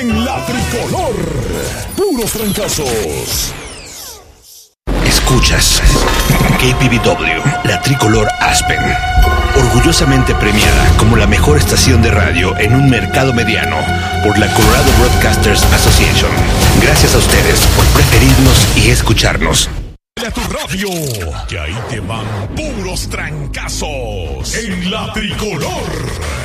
en la tricolor. Puros trancazos. Escuchas KPVW, la tricolor Aspen, orgullosamente premiada como la mejor estación de radio en un mercado mediano por la Colorado Broadcasters Association. Gracias a ustedes por preferirnos y escucharnos. A tu radio, que ahí te van puros trancazos en la tricolor.